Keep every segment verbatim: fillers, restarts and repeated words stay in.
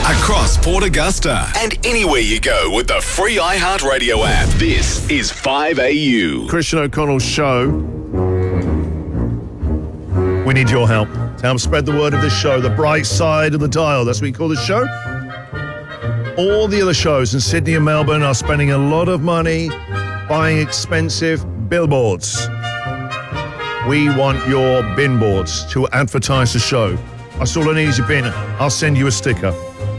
across Port Augusta and anywhere you go with the free iHeartRadio app. This is five A U. Christian O'Connell's show. We need your help to help spread the word of this show, the bright side of the dial. That's what we call this show. All the other shows in Sydney and Melbourne are spending a lot of money buying expensive billboards. We want your bin boards to advertise the show. I saw an easy bin. I'll send you a sticker.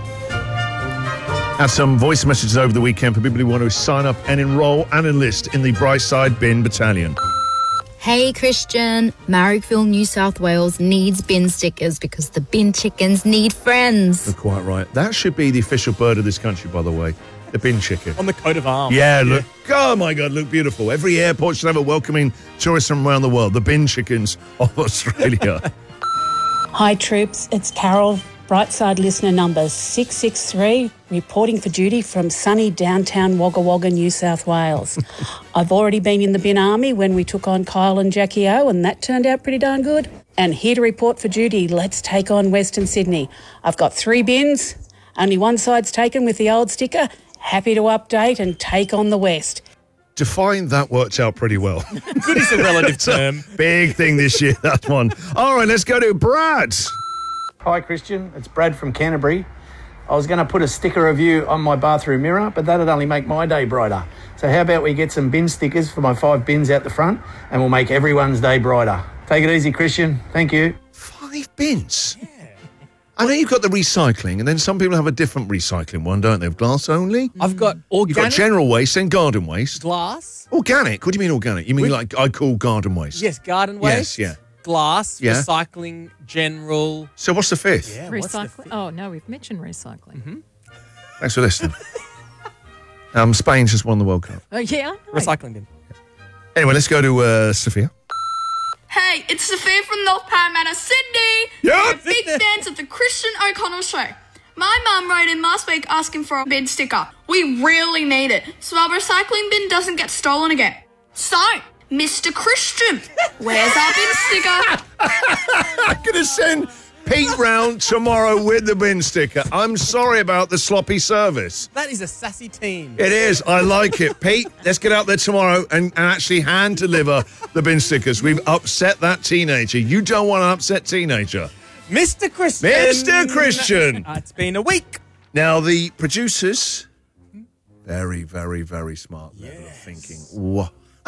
Had some voice messages over the weekend for people who want to sign up and enroll and enlist in the Brightside Bin Battalion. Hey Christian, Marrickville, New South Wales needs bin stickers because the bin chickens need friends. You're quite right. That should be the official bird of this country, by the way. The bin chicken. On the coat of arms. Yeah, look. Oh my God, look beautiful. Every airport should have a welcoming tourists from around the world. The bin chickens of Australia. Hi troops, it's Carol, Brightside listener number six six three, reporting for duty from sunny downtown Wagga Wagga, New South Wales. I've already been in the bin army when we took on Kyle and Jackie O, and that turned out pretty darn good. And here to report for duty, let's take on Western Sydney. I've got three bins, only one side's taken with the old sticker. Happy to update and take on the West. Define that worked out pretty well. Good is a relative term. Big thing this year, that one. All right, let's go to Brad. Hi, Christian. It's Brad from Canterbury. I was going to put a sticker of you on my bathroom mirror, but that'd only make my day brighter. So how about we get some bin stickers for my five bins out the front, and we'll make everyone's day brighter. Take it easy, Christian. Thank you. Five bins? Yeah. I know you've got the recycling, and then some people have a different recycling one, don't they? Of glass only? I've got organic. You've got general waste and garden waste. Glass. Organic? What do you mean organic? You mean With, like I call garden waste? Yes, garden waste. Yes, yeah. Glass, yeah. recycling, general. So what's the fifth? Yeah, recycling. Oh, no, we've mentioned recycling. Mm-hmm. Thanks for listening. um, Spain just won the World Cup. Oh, uh, yeah. Recycling bin. Anyway, let's go to uh, Sophia. Hey, it's Sophia from North Parramatta, Sydney. Yeah. We're big fans of the Christian O'Connell show. My mum wrote in last week asking for a bin sticker. We really need it, so our recycling bin doesn't get stolen again. So, Mister Christian, where's our bin sticker? I'm going to send Pete round tomorrow with the bin sticker. I'm sorry about the sloppy service. That is a sassy team. It is. I like it. Pete, let's get out there tomorrow and, and actually hand deliver the bin stickers. We've upset that teenager. You don't want an upset teenager. Mister Christian. Mister Christian. Uh, it's been a week. Now, the producers, very, very, very smart level yes. of thinking. Wow.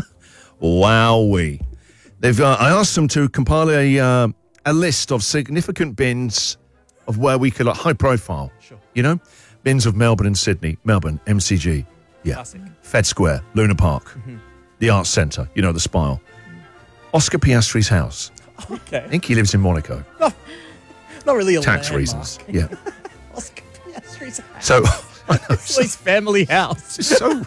Wowee. They've. Uh, I asked them to compile a uh, a list of significant bins of where we could, like, high profile. Sure. You know? Bins of Melbourne and Sydney. Melbourne, M C G. Yeah. Classic. Fed Square, Luna Park. Mm-hmm. The Arts Centre, you know, the Spile. Oscar Piastri's house. Okay. I think he lives in Monaco. Not, not really a Tax landmark. reasons. Yeah. Oscar Piastri's house. So, it's his family house. It's so...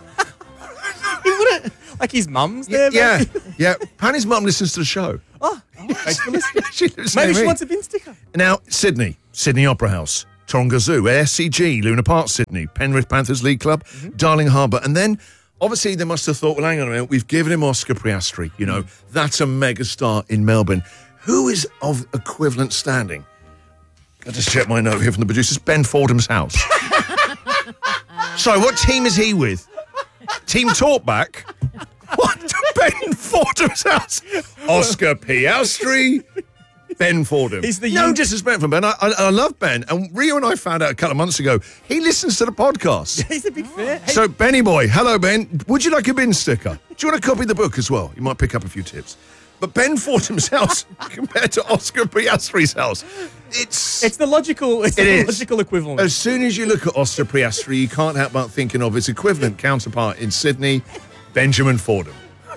Like his mum's there, Yeah, maybe? yeah. Apparently his mum listens to the show. Oh, oh thanks for listening. she lives Maybe near she me. wants a bin sticker. Now, Sydney, Sydney Opera House, Taronga Zoo, S C G, Luna Park, Sydney, Penrith Panthers League Club, mm-hmm. Darling Harbour. And then, obviously, they must have thought, well, hang on a minute, we've given him Oscar Piastri, you know, mm. that's a megastar in Melbourne. Who is of equivalent standing? I just check my note here from the producers. Ben Fordham's house. Sorry, what team is he with? Team Talkback? What? Ben Fordham's house? Oscar Piastri, Ben Fordham. He's the no young- disrespect from Ben. I, I, I love Ben. And Rio and I found out a couple of months ago, he listens to the podcast. He's a big fan. Hey. So, Benny boy, hello, Ben. Would you like a bin sticker? Do you want to copy the book as well? You might pick up a few tips. But Ben Fordham's house compared to Oscar Piastri's house, it's... It's the logical, it's it the is. logical equivalent. As soon as you look at Oscar Piastri, you can't help but thinking of his equivalent counterpart in Sydney, Benjamin Fordham.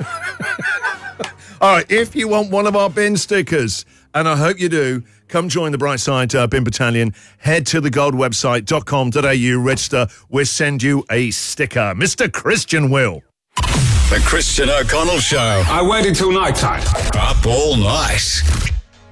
All right, if you want one of our bin stickers, and I hope you do, come join the Brightside uh, Bin Battalion. Head to the gold website dot com dot a u, register. We'll send you a sticker. Mister Christian will. The Christian O'Connell Show. I waited till night time. Up all night.